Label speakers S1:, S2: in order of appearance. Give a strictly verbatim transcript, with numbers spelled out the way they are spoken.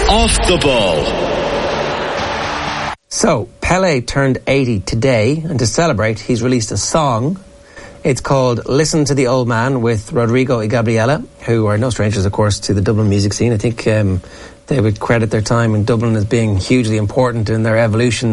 S1: Off the Ball.
S2: So, Pelé turned eighty today, and to celebrate, he's released a song. It's called Listen to the Old Man with Rodrigo and Gabriela, who are no strangers, of course, to the Dublin music scene. I think um, they would credit their time in Dublin as being hugely important in their evolution